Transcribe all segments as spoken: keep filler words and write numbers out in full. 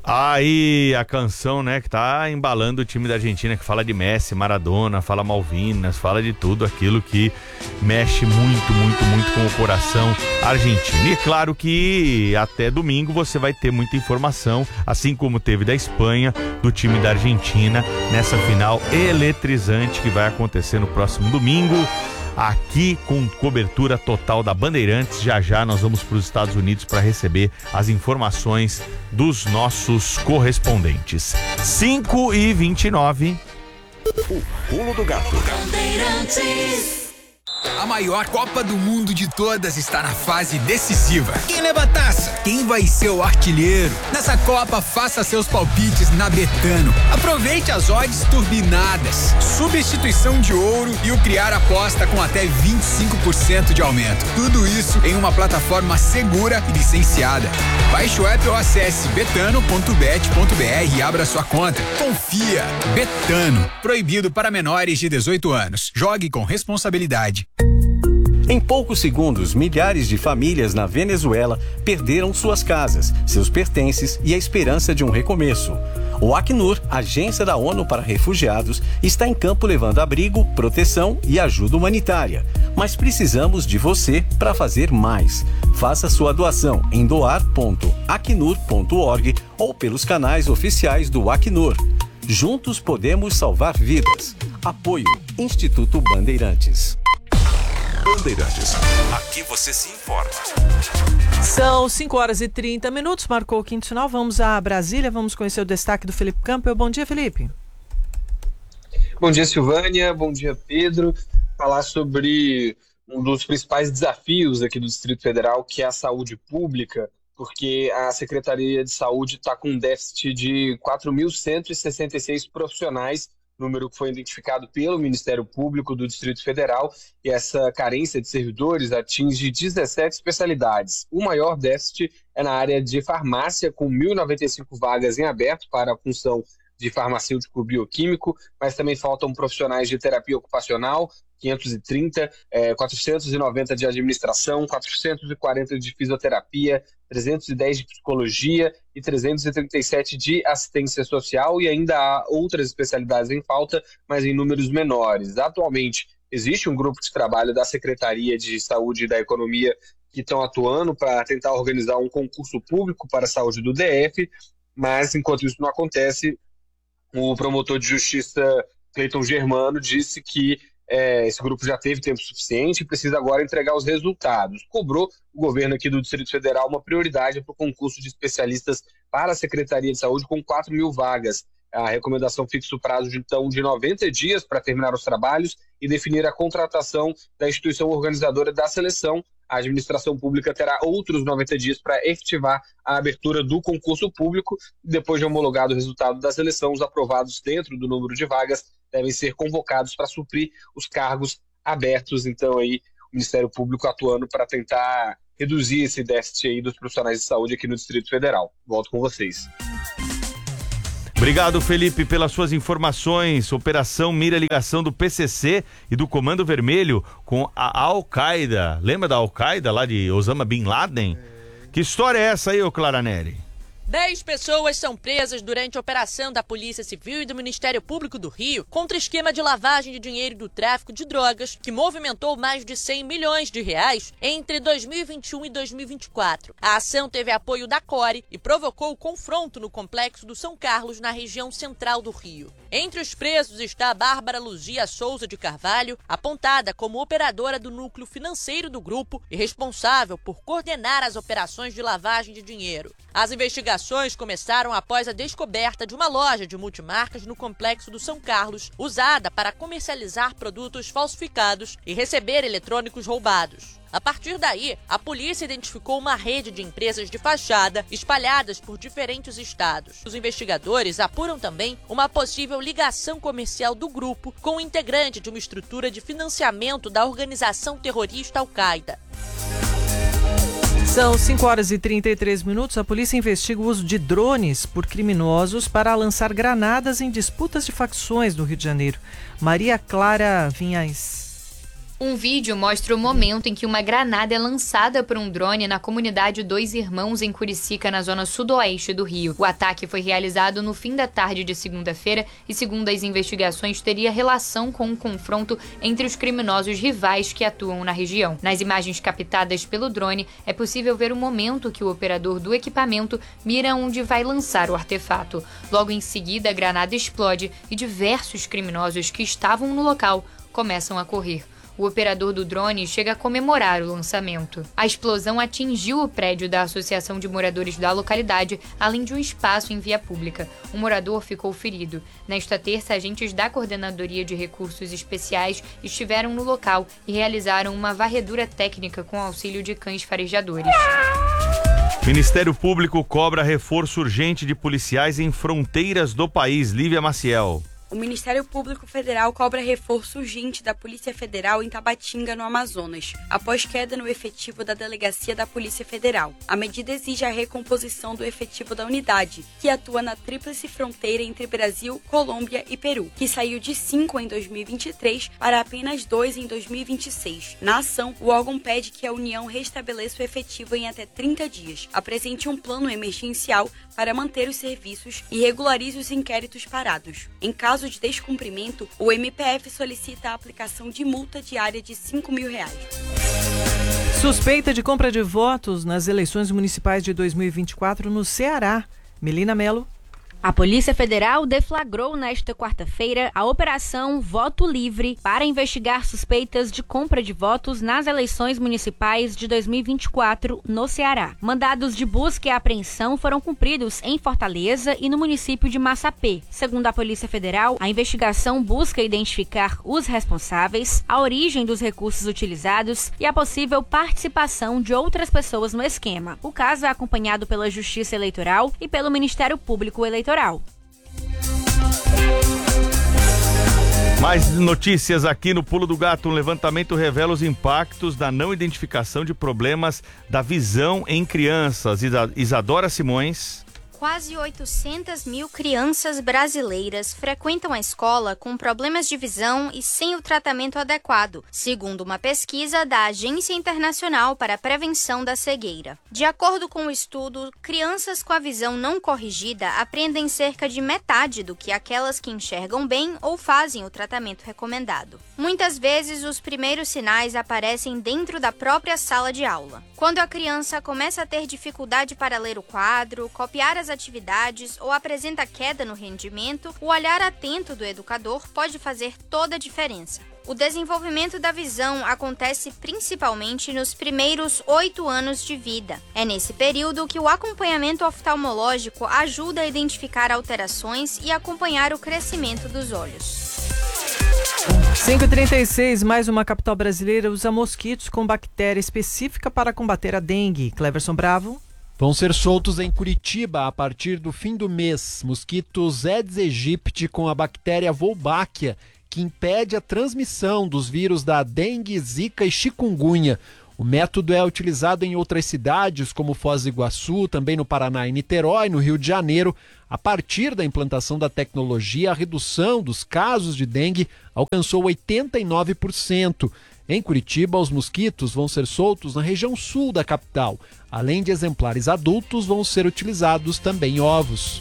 Aí a canção, né, que tá embalando o time da Argentina, que fala de Messi, Maradona, fala Malvinas, fala de tudo aquilo que mexe muito, muito, muito com o coração argentino. E é claro que até domingo você vai ter muita informação, assim como teve da Espanha, do time da Argentina, nessa final eletrizante que vai acontecer no próximo domingo, aqui com cobertura total da Bandeirantes. Já já nós vamos para os Estados Unidos para receber as informações dos nossos correspondentes. cinco e vinte e nove. O pulo do gato. A maior Copa do Mundo de todas está na fase decisiva. Quem leva a taça? Quem vai ser o artilheiro? Nessa Copa, faça seus palpites na Betano. Aproveite as odds turbinadas, substituição de ouro e o criar aposta com até vinte e cinco por cento de aumento. Tudo isso em uma plataforma segura e licenciada. Baixe o app ou acesse betano ponto bet ponto br e abra sua conta. Confia. Betano. Proibido para menores de dezoito anos. Jogue com responsabilidade. Em poucos segundos, milhares de famílias na Venezuela perderam suas casas, seus pertences e a esperança de um recomeço. O Acnur, agência da ONU para refugiados, está em campo levando abrigo, proteção e ajuda humanitária. Mas precisamos de você para fazer mais. Faça sua doação em doar ponto acnur ponto org ou pelos canais oficiais do Acnur. Juntos podemos salvar vidas. Apoio Instituto Bandeirantes. Bandeirantes, aqui você se informa. São cinco horas e trinta minutos, marcou o quinto sinal. Vamos a Brasília, vamos conhecer o destaque do Felipe Campbell. Bom dia, Felipe. Bom dia, Silvânia. Bom dia, Pedro. Falar sobre um dos principais desafios aqui do Distrito Federal, que é a saúde pública, porque a Secretaria de Saúde está com um déficit de quatro mil cento e sessenta e seis profissionais, número que foi identificado pelo Ministério Público do Distrito Federal, e essa carência de servidores atinge dezessete especialidades. O maior déficit é na área de farmácia, com mil e noventa e cinco vagas em aberto para a função de farmacêutico bioquímico, mas também faltam profissionais de terapia ocupacional, quinhentos e trinta, eh, quatrocentos e noventa de administração, quatrocentos e quarenta de fisioterapia, trezentos e dez de psicologia e trezentos e trinta e sete de assistência social, e ainda há outras especialidades em falta, mas em números menores. Atualmente, existe um grupo de trabalho da Secretaria de Saúde e da Economia que estão atuando para tentar organizar um concurso público para a saúde do D F, mas enquanto isso não acontece, o promotor de justiça Cleiton Germano disse que É, esse grupo já teve tempo suficiente e precisa agora entregar os resultados. Cobrou o governo aqui do Distrito Federal uma prioridade para o concurso de especialistas para a Secretaria de Saúde com quatro mil vagas. A recomendação fixa o prazo de, então, de noventa dias para terminar os trabalhos e definir a contratação da instituição organizadora da seleção. A administração pública terá outros noventa dias para efetivar a abertura do concurso público. Depois de homologado o resultado da seleção, os aprovados dentro do número de vagas devem ser convocados para suprir os cargos abertos. Então, aí, o Ministério Público atuando para tentar reduzir esse déficit aí dos profissionais de saúde aqui no Distrito Federal. Volto com vocês. Obrigado, Felipe, pelas suas informações. Operação mira ligação do P C C e do Comando Vermelho com a Al-Qaeda. Lembra da Al-Qaeda lá de Osama Bin Laden? Que história é essa aí, ô Claranelli? Dez pessoas são presas durante a operação da Polícia Civil e do Ministério Público do Rio contra esquema de lavagem de dinheiro e do tráfico de drogas que movimentou mais de cem milhões de reais entre dois mil e vinte e um e dois mil e vinte e quatro. A ação teve apoio da Core e provocou o confronto no complexo do São Carlos, na região central do Rio. Entre os presos está a Bárbara Luzia Souza de Carvalho, apontada como operadora do núcleo financeiro do grupo e responsável por coordenar as operações de lavagem de dinheiro. As investigações começaram após a descoberta de uma loja de multimarcas no complexo do São Carlos, usada para comercializar produtos falsificados e receber eletrônicos roubados. A partir daí, a polícia identificou uma rede de empresas de fachada espalhadas por diferentes estados. Os investigadores apuram também uma possível ligação comercial do grupo com o integrante de uma estrutura de financiamento da organização terrorista Al-Qaeda. São cinco horas e trinta e três minutos. A polícia investiga o uso de drones por criminosos para lançar granadas em disputas de facções no Rio de Janeiro. Maria Clara Vinhais. Um vídeo mostra o momento em que uma granada é lançada por um drone na comunidade Dois Irmãos, em Curicica, na zona sudoeste do Rio. O ataque foi realizado no fim da tarde de segunda-feira e, segundo as investigações, teria relação com um confronto entre os criminosos rivais que atuam na região. Nas imagens captadas pelo drone, é possível ver o momento que o operador do equipamento mira onde vai lançar o artefato. Logo em seguida, a granada explode e diversos criminosos que estavam no local começam a correr. O operador do drone chega a comemorar o lançamento. A explosão atingiu o prédio da Associação de Moradores da localidade, além de um espaço em via pública. Um morador ficou ferido. Nesta terça, agentes da Coordenadoria de Recursos Especiais estiveram no local e realizaram uma varredura técnica com auxílio de cães farejadores. Ministério Público cobra reforço urgente de policiais em fronteiras do país. Lívia Maciel. O Ministério Público Federal cobra reforço urgente da Polícia Federal em Tabatinga, no Amazonas, após queda no efetivo da Delegacia da Polícia Federal. A medida exige a recomposição do efetivo da unidade, que atua na tríplice fronteira entre Brasil, Colômbia e Peru, que saiu de cinco em dois mil e vinte e três para apenas dois em dois mil e vinte e seis. Na ação, o órgão pede que a União restabeleça o efetivo em até trinta dias, apresente um plano emergencial para manter os serviços e regularize os inquéritos parados. Em caso de descumprimento, o M P F solicita a aplicação de multa diária de cinco mil reais. Suspeita de compra de votos nas eleições municipais de dois mil e vinte e quatro no Ceará. Melina Melo. A Polícia Federal deflagrou nesta quarta-feira a Operação Voto Livre para investigar suspeitas de compra de votos nas eleições municipais de dois mil e vinte e quatro no Ceará. Mandados de busca e apreensão foram cumpridos em Fortaleza e no município de Massapê. Segundo a Polícia Federal, a investigação busca identificar os responsáveis, a origem dos recursos utilizados e a possível participação de outras pessoas no esquema. O caso é acompanhado pela Justiça Eleitoral e pelo Ministério Público Eleitoral. Mais notícias aqui no Pulo do Gato. Um levantamento revela os impactos da não identificação de problemas da visão em crianças. Isadora Simões. Quase oitocentas mil crianças brasileiras frequentam a escola com problemas de visão e sem o tratamento adequado, segundo uma pesquisa da Agência Internacional para a Prevenção da Cegueira. De acordo com o estudo, crianças com a visão não corrigida aprendem cerca de metade do que aquelas que enxergam bem ou fazem o tratamento recomendado. Muitas vezes, os primeiros sinais aparecem dentro da própria sala de aula. Quando a criança começa a ter dificuldade para ler o quadro, copiar as atividades ou apresenta queda no rendimento, o olhar atento do educador pode fazer toda a diferença. O desenvolvimento da visão acontece principalmente nos primeiros oito anos de vida. É nesse período que o acompanhamento oftalmológico ajuda a identificar alterações e acompanhar o crescimento dos olhos. cinco e trinta e seis, mais uma capital brasileira usa mosquitos com bactéria específica para combater a dengue. Cleverson Bravo. Vão ser soltos em Curitiba a partir do fim do mês mosquitos Aedes aegypti com a bactéria Wolbachia, que impede a transmissão dos vírus da dengue, zika e chikungunya. O método é utilizado em outras cidades, como Foz do Iguaçu, também no Paraná e Niterói, no Rio de Janeiro. A partir da implantação da tecnologia, a redução dos casos de dengue alcançou oitenta e nove por cento. Em Curitiba, os mosquitos vão ser soltos na região sul da capital. Além de exemplares adultos, vão ser utilizados também ovos.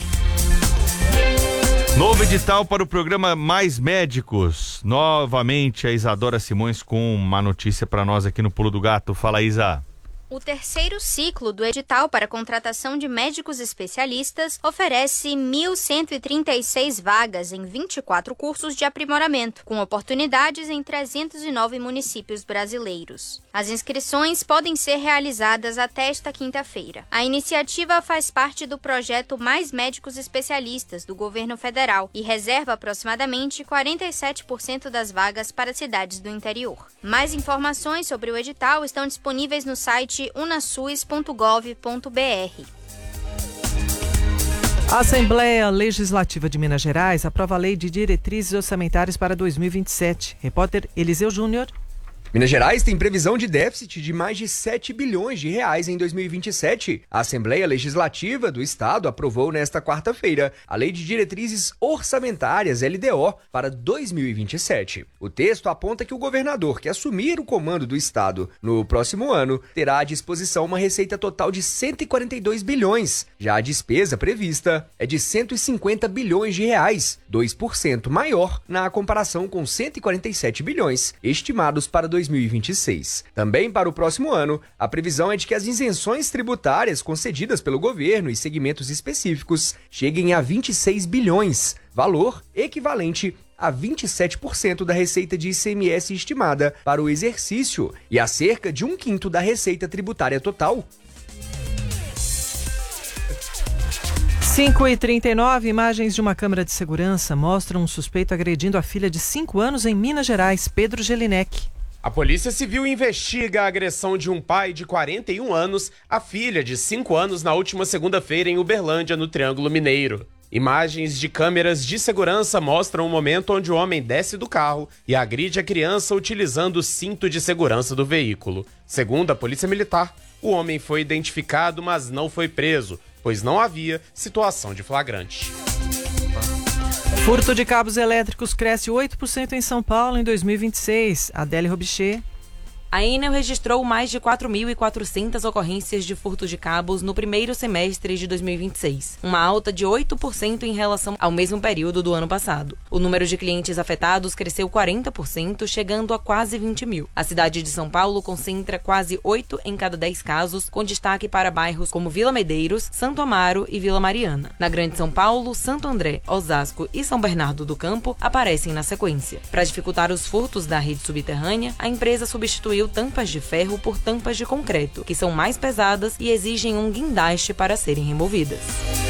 Novo edital para o programa Mais Médicos. Novamente a Isadora Simões com uma notícia para nós aqui no Pulo do Gato. Fala, Isa. O terceiro ciclo do edital para contratação de médicos especialistas oferece mil cento e trinta e seis vagas em vinte e quatro cursos de aprimoramento, com oportunidades em trezentos e nove municípios brasileiros. As inscrições podem ser realizadas até esta quinta-feira. A iniciativa faz parte do projeto Mais Médicos Especialistas do governo federal e reserva aproximadamente quarenta e sete por cento das vagas para cidades do interior. Mais informações sobre o edital estão disponíveis no site unasus ponto gov ponto br. A Assembleia Legislativa de Minas Gerais aprova a Lei de Diretrizes Orçamentárias para dois mil e vinte e sete. Repórter Eliseu Júnior. Minas Gerais tem previsão de déficit de mais de sete bilhões de reais em dois mil e vinte e sete. A Assembleia Legislativa do Estado aprovou nesta quarta-feira a Lei de Diretrizes Orçamentárias L D O para dois mil e vinte e sete. O texto aponta que o governador que assumir o comando do Estado no próximo ano terá à disposição uma receita total de cento e quarenta e dois bilhões. Já a despesa prevista é de cento e cinquenta bilhões de reais, dois por cento maior na comparação com cento e quarenta e sete bilhões estimados para dois mil e vinte e seis. Também para o próximo ano, a previsão é de que as isenções tributárias concedidas pelo governo e segmentos específicos cheguem a vinte e seis bilhões, valor equivalente a vinte e sete por cento da receita de I C M S estimada para o exercício e a cerca de um quinto da receita tributária total. cinco e trinta e nove, imagens de uma câmera de segurança mostram um suspeito agredindo a filha de cinco anos em Minas Gerais, Pedro Gelinek. A Polícia Civil investiga a agressão de um pai de quarenta e um anos à filha de cinco anos na última segunda-feira em Uberlândia, no Triângulo Mineiro. Imagens de câmeras de segurança mostram o momento onde o homem desce do carro e agride a criança utilizando o cinto de segurança do veículo. Segundo a Polícia Militar, o homem foi identificado, mas não foi preso, pois não havia situação de flagrante. Furto de cabos elétricos cresce oito por cento em São Paulo em dois mil e vinte e seis. Adélia Robichê. A Enel registrou mais de quatro mil e quatrocentas ocorrências de furto de cabos no primeiro semestre de dois mil e vinte e seis, uma alta de oito por cento em relação ao mesmo período do ano passado. O número de clientes afetados cresceu quarenta por cento, chegando a quase vinte mil. A cidade de São Paulo concentra quase oito em cada dez casos, com destaque para bairros como Vila Medeiros, Santo Amaro e Vila Mariana. Na Grande São Paulo, Santo André, Osasco e São Bernardo do Campo aparecem na sequência. Para dificultar os furtos da rede subterrânea, a empresa substituiu tampas de ferro por tampas de concreto, que são mais pesadas e exigem um guindaste para serem removidas.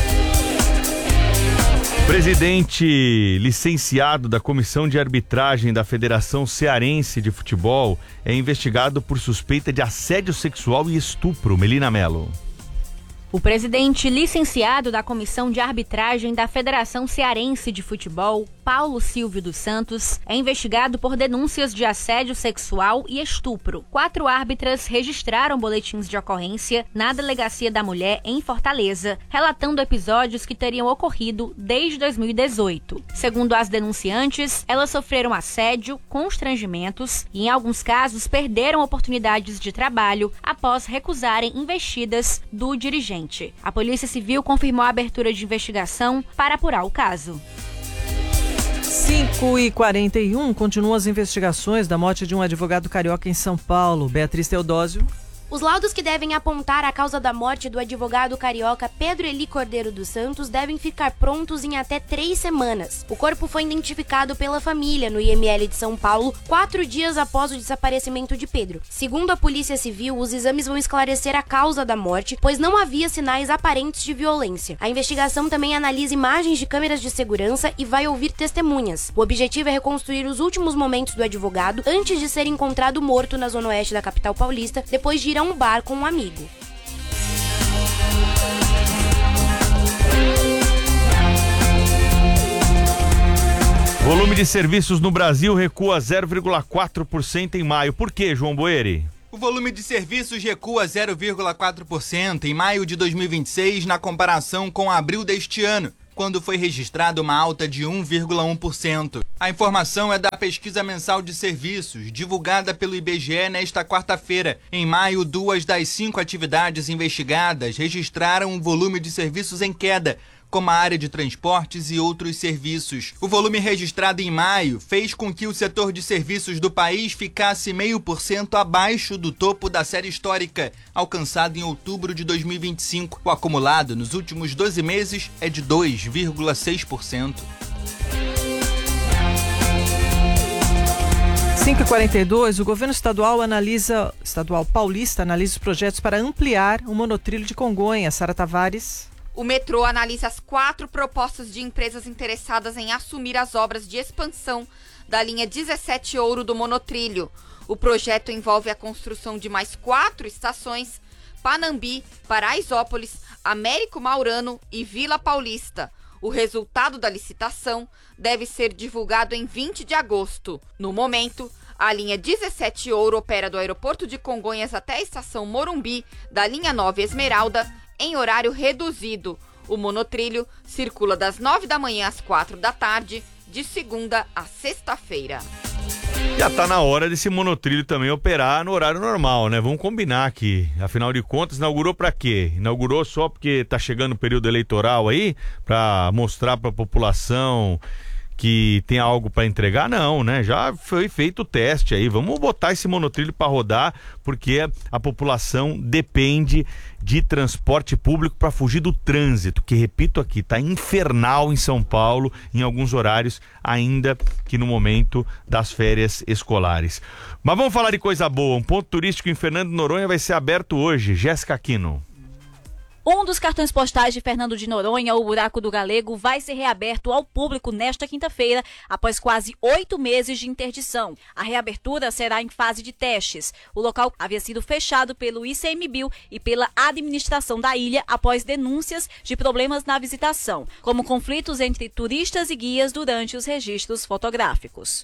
Presidente licenciado da Comissão de Arbitragem da Federação Cearense de Futebol é investigado por suspeita de assédio sexual e estupro. Melina Mello. O presidente licenciado da Comissão de Arbitragem da Federação Cearense de Futebol, Paulo Silvio dos Santos, é investigado por denúncias de assédio sexual e estupro. Quatro árbitras registraram boletins de ocorrência na Delegacia da Mulher em Fortaleza, relatando episódios que teriam ocorrido desde dois mil e dezoito. Segundo as denunciantes, elas sofreram assédio, constrangimentos e, em alguns casos, perderam oportunidades de trabalho após recusarem investidas do dirigente. A Polícia Civil confirmou a abertura de investigação para apurar o caso. cinco e quarenta e um, continuam as investigações da morte de um advogado carioca em São Paulo. Beatriz Teodósio. Os laudos que devem apontar a causa da morte do advogado carioca Pedro Eli Cordeiro dos Santos devem ficar prontos em até três semanas. O corpo foi identificado pela família no I M L de São Paulo quatro dias após o desaparecimento de Pedro. Segundo a Polícia Civil, os exames vão esclarecer a causa da morte, pois não havia sinais aparentes de violência. A investigação também analisa imagens de câmeras de segurança e vai ouvir testemunhas. O objetivo é reconstruir os últimos momentos do advogado antes de ser encontrado morto na zona oeste da capital paulista, depois de ir a um bar com um amigo. Volume de serviços no Brasil recua zero vírgula quatro por cento em maio. Por quê, João Boeri? O volume de serviços recua zero vírgula quatro por cento em maio de dois mil e vinte e seis na comparação com abril deste ano, quando foi registrada uma alta de um vírgula um por cento. A informação é da Pesquisa Mensal de Serviços, divulgada pelo I B G E nesta quarta-feira. Em maio, duas das cinco atividades investigadas registraram um volume de serviços em queda, como a área de transportes e outros serviços. O volume registrado em maio fez com que o setor de serviços do país ficasse meio por cento abaixo do topo da série histórica, alcançado em outubro de dois mil e vinte e cinco. O acumulado nos últimos doze meses é de dois vírgula seis por cento. cinco e quarenta e dois, o governo estadual analisa, estadual paulista analisa os projetos para ampliar o monotrilho de Congonhas. Sara Tavares. O metrô analisa as quatro propostas de empresas interessadas em assumir as obras de expansão da linha dezessete Ouro do monotrilho. O projeto envolve a construção de mais quatro estações: Panambi, Paraisópolis, Américo Maurano e Vila Paulista. O resultado da licitação deve ser divulgado em vinte de agosto. No momento, A linha dezessete Ouro opera do aeroporto de Congonhas até a estação Morumbi, da linha nove Esmeralda, em horário reduzido. O monotrilho circula das nove da manhã às quatro da tarde, de segunda a sexta-feira. Já tá na hora desse monotrilho também operar no horário normal, né? Vamos combinar aqui. Afinal de contas, inaugurou pra quê? Inaugurou só porque tá chegando o período eleitoral aí? Pra mostrar pra população que tem algo para entregar? Não, né? Já foi feito o teste aí. Vamos botar esse monotrilho para rodar, porque a população depende de transporte público para fugir do trânsito, que, repito aqui, tá infernal em São Paulo, em alguns horários, ainda que no momento das férias escolares. Mas vamos falar de coisa boa. Um ponto turístico em Fernando de Noronha vai ser aberto hoje. Jéssica Aquino. Um dos cartões postais de Fernando de Noronha, o Buraco do Galego, vai ser reaberto ao público nesta quinta-feira, após quase oito meses de interdição. A reabertura será em fase de testes. O local havia sido fechado pelo ICMBio e pela administração da ilha após denúncias de problemas na visitação, como conflitos entre turistas e guias durante os registros fotográficos.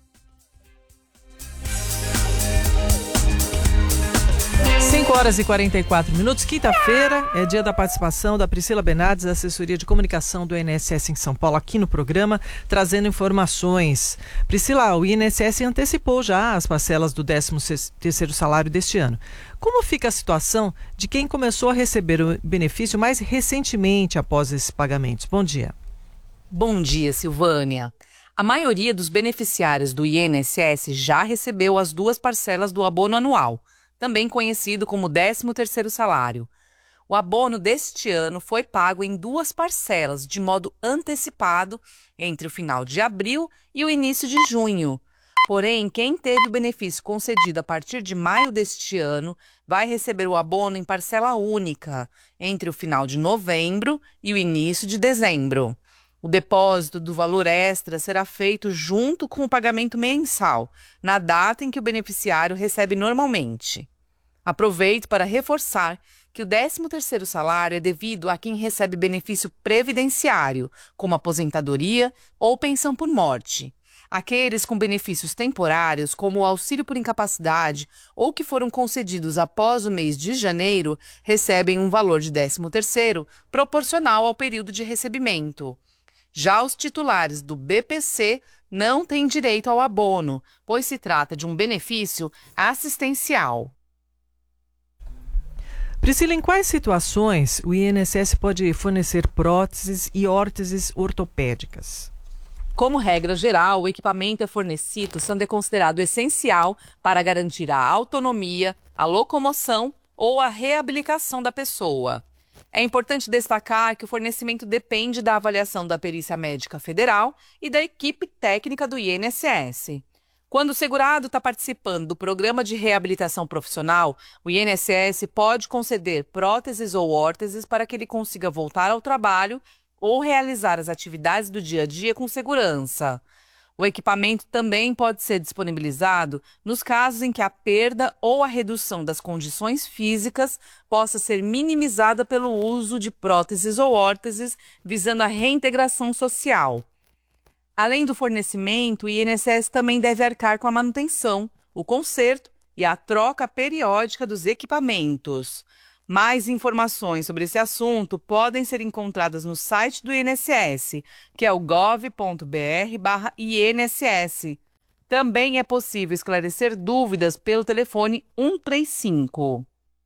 cinco horas e quarenta e quatro minutos, quinta-feira, é dia da participação da Priscila Bernardes, da Assessoria de Comunicação do I N S S em São Paulo, aqui no programa, trazendo informações. Priscila, o I N S S antecipou já as parcelas do décimo terceiro salário deste ano. Como fica a situação de quem começou a receber o benefício mais recentemente após esses pagamentos? Bom dia. Bom dia, Silvânia. A maioria dos beneficiários do I N S S já recebeu as duas parcelas do abono anual, também conhecido como décimo terceiro salário. O abono deste ano foi pago em duas parcelas, de modo antecipado, entre o final de abril e o início de junho. Porém, quem teve o benefício concedido a partir de maio deste ano vai receber o abono em parcela única, entre o final de novembro e o início de dezembro. O depósito do valor extra será feito junto com o pagamento mensal, na data em que o beneficiário recebe normalmente. Aproveito para reforçar que o décimo terceiro salário é devido a quem recebe benefício previdenciário, como aposentadoria ou pensão por morte. Aqueles com benefícios temporários, como o auxílio por incapacidade ou que foram concedidos após o mês de janeiro, recebem um valor de décimo terceiro proporcional ao período de recebimento. Já os titulares do B P C não têm direito ao abono, pois se trata de um benefício assistencial. Priscila, em quais situações o I N S S pode fornecer próteses e órteses ortopédicas? Como regra geral, o equipamento é fornecido sendo considerado essencial para garantir a autonomia, a locomoção ou a reabilitação da pessoa. É importante destacar que o fornecimento depende da avaliação da Perícia Médica Federal e da equipe técnica do I N S S. Quando o segurado está participando do programa de reabilitação profissional, o I N S S pode conceder próteses ou órteses para que ele consiga voltar ao trabalho ou realizar as atividades do dia a dia com segurança. O equipamento também pode ser disponibilizado nos casos em que a perda ou a redução das condições físicas possa ser minimizada pelo uso de próteses ou órteses, visando a reintegração social. Além do fornecimento, o I N S S também deve arcar com a manutenção, o conserto e a troca periódica dos equipamentos. Mais informações sobre esse assunto podem ser encontradas no site do I N S S, que é o gov ponto br barra I N S S. Também é possível esclarecer dúvidas pelo telefone um três cinco.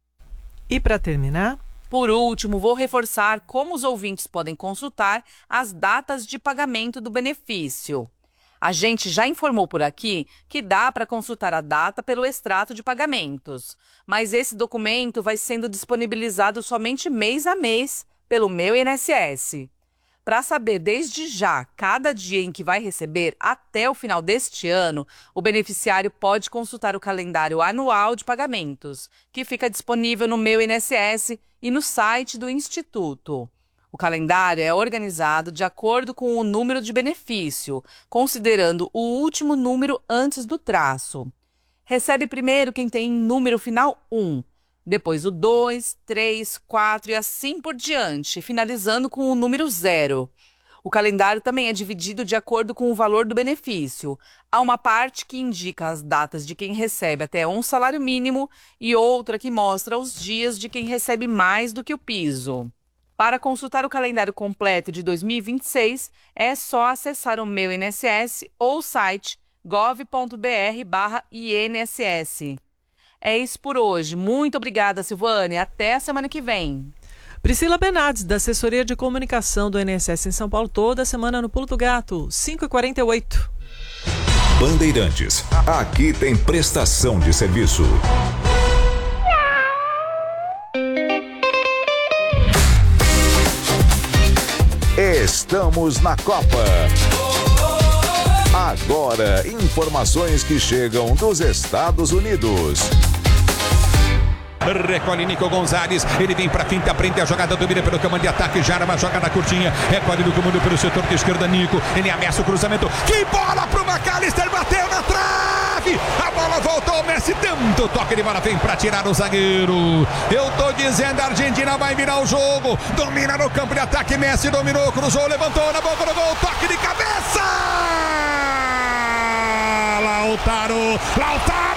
E para terminar? Por último, vou reforçar como os ouvintes podem consultar as datas de pagamento do benefício. A gente já informou por aqui que dá para consultar a data pelo extrato de pagamentos, mas esse documento vai sendo disponibilizado somente mês a mês pelo Meu I N S S. Para saber desde já cada dia em que vai receber até o final deste ano, o beneficiário pode consultar o calendário anual de pagamentos, que fica disponível no Meu I N S S e no site do Instituto. O calendário é organizado de acordo com o número de benefício, considerando o último número antes do traço. Recebe primeiro quem tem número final um, depois o dois, três, quatro e assim por diante, finalizando com o número zero. O calendário também é dividido de acordo com o valor do benefício. Há uma parte que indica as datas de quem recebe até um salário mínimo e outra que mostra os dias de quem recebe mais do que o piso. Para consultar o calendário completo de dois mil e vinte e seis, é só acessar o Meu I N S S ou o site gov ponto br barra I N S S. É isso por hoje. Muito obrigada, Silvânia. Até a semana que vem. Priscila Bernardes, da Assessoria de Comunicação do I N S S em São Paulo, toda semana no Pulo do Gato, cinco e quarenta e oito. Bandeirantes, aqui tem prestação de serviço. Estamos na Copa. Agora, informações que chegam dos Estados Unidos. Recolhe Nico Gonzalez, ele vem pra finta, prende a jogada, domina pelo comando de ataque, já uma joga na curtinha, recolhe no comando pelo setor de esquerda, Nico, ele ameaça o cruzamento, que bola pro McAllister, bateu na trave, a bola voltou, Messi, tanto toque de bola, vem pra tirar o zagueiro, eu tô dizendo, a Argentina vai virar o jogo, domina no campo de ataque, Messi dominou, cruzou, levantou na boca do gol, toque de cabeça, Lautaro, Lautaro!